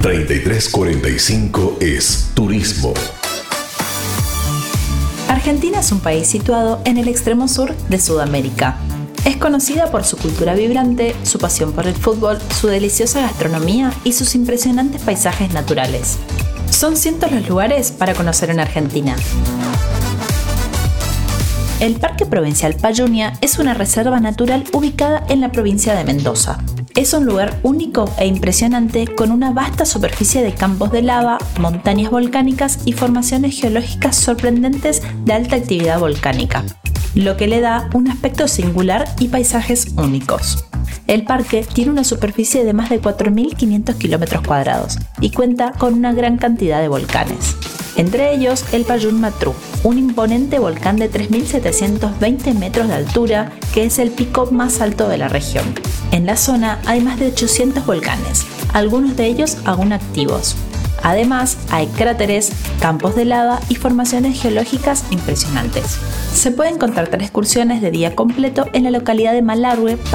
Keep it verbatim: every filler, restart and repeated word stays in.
treinta y tres cuarenta y cinco es Turismo. Argentina es un país situado en el extremo sur de Sudamérica. Es conocida por su cultura vibrante, su pasión por el fútbol, su deliciosa gastronomía y sus impresionantes paisajes naturales. Son cientos los lugares para conocer en Argentina. El Parque Provincial Payunia es una reserva natural ubicada en la provincia de Mendoza. Es un lugar único e impresionante con una vasta superficie de campos de lava, montañas volcánicas y formaciones geológicas sorprendentes de alta actividad volcánica, lo que le da un aspecto singular y paisajes únicos. El parque tiene una superficie de más de cuatro mil quinientos kilómetros cuadrados y cuenta con una gran cantidad de volcanes. Entre ellos el Payún Matrú, un imponente volcán de tres mil setecientos veinte metros de altura que es el pico más alto de la región. En la zona hay más de ochocientos volcanes, algunos de ellos aún activos. Además, hay cráteres, campos de lava y formaciones geológicas impresionantes. Se pueden contratar excursiones de día completo en la localidad de Malargüe